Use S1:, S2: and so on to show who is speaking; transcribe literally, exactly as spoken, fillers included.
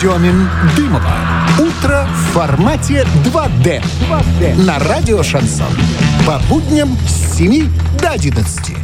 S1: Семин, Дымова. Утро в формате два дэ. На радио «Шансон». По будням с семи до одиннадцати.